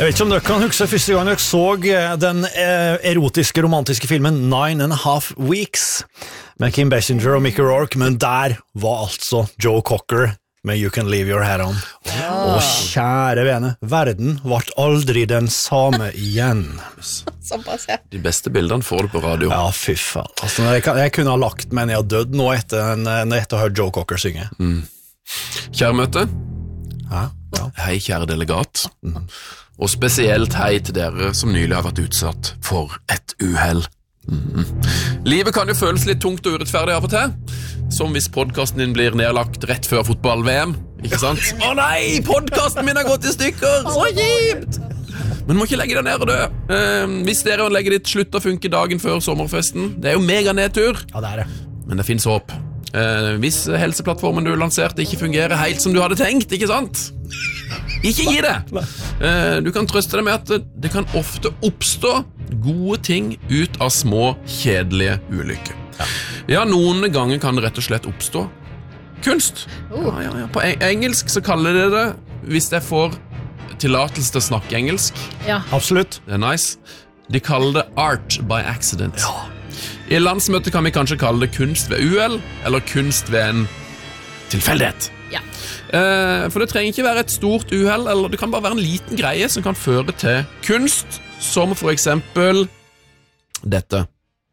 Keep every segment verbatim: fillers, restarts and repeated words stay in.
Jeg vet ikke om dere kan huske første gang dere så den erotiske, romantiske filmen Nine and a Half Weeks med Kim Basinger og Mickey Rourke, men der var altså Joe Cocker med You Can Leave Your Head On. Ja. Og kjære vene, verden ble aldri den samme igjen. Såpass, ja. De beste bildene får du på radio. Ja, fy faen. Altså, jeg, jeg kunne ha lagt meg ned og dødd nå etter, etter å ha hørt Joe Cocker synge. Mm. Kjære møte. Ja, ja. Hei, kjære delegat. Mm. Og spesielt hei til dere som nylig har vært utsatt for et uheld. Mm. Livet kan jo føles litt tungt og urettferdig av og til, som hvis podcasten din blir nedlagt rett før fotball-V M, ikke sant? Å oh, nei, podcasten min har gått i stykker, så kjipt! Men må ikke legge deg ned og dø. Eh, hvis dere legger ditt slutt å funke dagen før sommerfesten, det er jo mega nedtur. Ja, det er det. Men det finnes håp. Eh, hvis helseplattformen du lanserte ikke fungerer helt som du hadde tenkt, ikke sant? Ikke gi det! Eh, du kan trøste deg med at det kan ofte oppstå gode ting ut av små, kjedelige ulykker. Ja, ja noen ganger kan det rett og slett oppstå kunst. Oh. Ja, ja, ja. På engelsk så kaller de det, hvis jeg får tillatelse til å snakke engelsk. Ja. Absolutt. Det er nice. De kaller det art by accident. Ja. I landsmøtet kan vi kanskje kalle det kunst ved uhell, eller kunst ved en tilfeldighet. Ja. Eh, for det trenger ikke være et stort uhell, eller det kan bare være en liten greie som kan føre til kunst, som for eksempel dette.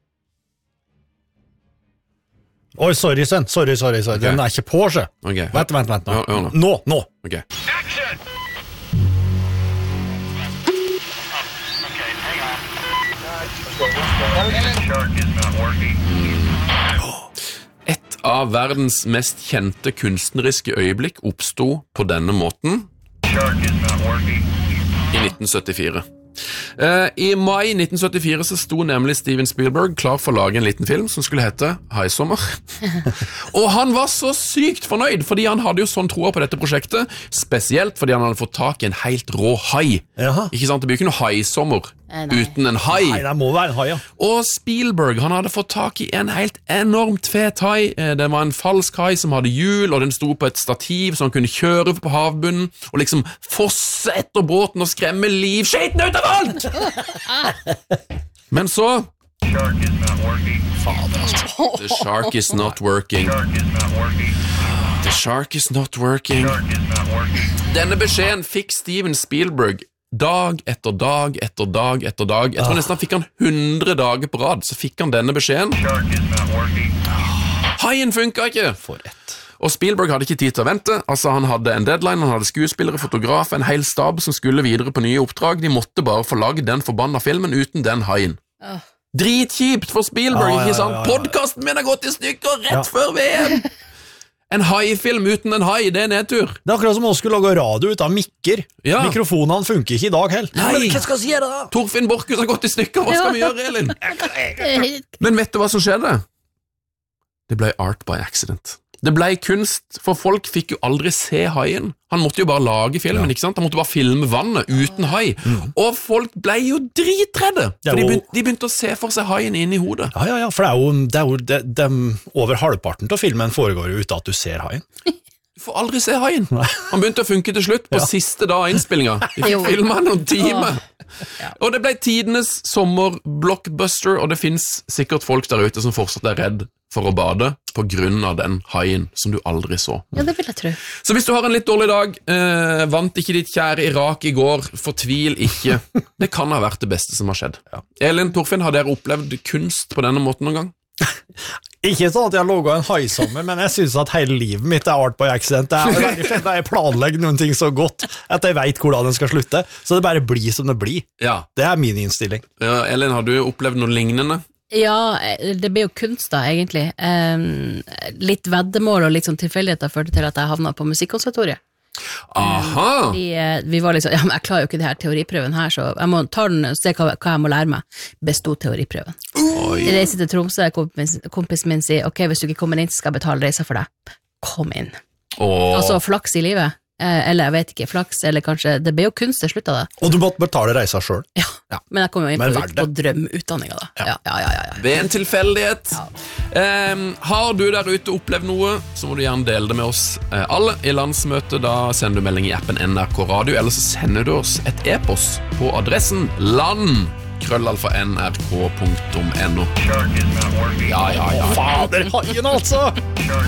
Oi, sorry, sønn. Sorry, sorry, sorry. Okay. Den er ikke på, sjø. Okay. Vent, vent, vent. Nå, ja, ja, nå. nå. Okay. Et av verdens mest kjente kunstneriske øyeblikk oppstod på denne måten i nitten syttifire. Uh, I mai nitten syttifire så sto nemlig Steven Spielberg klar for å lage en liten film som skulle hete Haisommer. Og han var så sykt fornøyd, fordi han hadde jo sånn troa på dette prosjektet, spesielt fordi han hadde fått tak i en helt rå hai. Jaha. Ikke sant? Det blir ikke noe haisommer Eh, nei. uten en hai. Nei, det må være en hai, ja. Og Spielberg, han hadde fått tak i en helt enormt fet hai. Eh, Det var en falsk hai som hadde hjul, og den sto på et stativ som han kunne kjøre på havbunnen, og liksom fosse etter båten og skremme livskiten ut av alt! Men så The shark is not working. The shark is not working. Denne beskjeden fikk Steven Spielberg dag etter dag etter dag etter dag. Jeg tror nesten han fikk han hundre dager på rad, så fikk han denne beskjeden. Haien funket ikke! For ett. Og Spielberg hadde ikke tid til å vente. Altså, han hadde en deadline, han hadde skuespillere, fotograf, en hel stab som skulle videre på nye oppdrag. De måtte bare få laget den forbanna filmen uten den haien. Oh. Dritkjipt for Spielberg, Ja, ja, ikke sant? ja, ja, ja. Podcasten min har gått i stykker rett Ja. før V M! En haifilm uten en hai, det er nedtur. Det er akkurat som å skulle lage radio ut av mikker. Ja. Mikrofonene funker ikke i dag helt. Nei. Men hva skal jeg si da? Torfinn Borchhus har gått i stykker, hva skal vi gjøre, Elin? Men vet du hva som skjedde? Det ble art by accident. Det ble kunst, for folk fikk jo aldri se haien. Han måtte jo bare lage filmen, Ja. ikke sant? Han måtte bare filme vannet uten hai. Mm. Og folk ble jo dritredde, Ja, for de og- begynte, de begynte å se for seg haien inn i hodet. Ja, ja, ja, for det er jo, det er jo det, det, over halvparten av filmen foregår jo uten at du ser haien. Du får aldri se haien. Han begynte å funke til slutt, på Ja. siste dag av innspillinga. De Jo. fikk filmet noen timer. Ja. Og det ble tidenes sommer-blockbuster, og det finnes sikkert folk der ute som fortsatt er redd for å bade på grunn av den haien som du aldri så. Ja, det vil jeg tro. Så hvis du har en litt dårlig dag, eh, vant ikke ditt kjære Irak i går, fortvil ikke. Det kan ha vært det beste som har skjedd. Ja. Elin, Torfinn, har dere opplevd kunst på denne måten noen gang? Ikke sånn at jeg har laget en haisommer, men jeg synes at hele livet mitt er art by accident. Det er veldig slett at jeg planlegger noen ting så godt at jeg vet hvordan den skal slutte, så det bare blir som det blir. Ja. Det er min innstilling. ja. Elin, har du opplevd noe lignende? Ja, det blir jo kunst da, egentlig. Um, litt veddemål og litt sånn tilfeldigheter førte til at jeg havnet på musikkonservatoriet. Aha! Vi, eh, vi var liksom, ja, men jeg klarer jo ikke det her teoriprøven her, så jeg må ta den og se hva, hva jeg må lære meg. Bestod teoriprøven. Oi. Jeg reiser til Tromsø, kompisen, kompisen min sier, ok, hvis du ikke kommer inn, skal jeg betale reisa for deg. Kom inn. Åh. Altså, flaks i livet. eller jeg vet ikke, flaks, eller kanskje, det ble jo kunst til slutt av det. Og du måtte betale reisa selv. Ja, Ja. men jeg kom jo inn Men på, verdt på det. drømmeutdanninga da. Ja, ja, ja, ja, ja. Ved en tilfeldighet. Ehm, har du der ute opplevd noe, så må du gjerne dele det med oss eh, alle i landsmøtet. Da sender du melding i appen N R K Radio, eller så sender du oss et e-post på adressen land krøllalfa nrk punktum no. Ja, ja, ja. Fader, haien altså!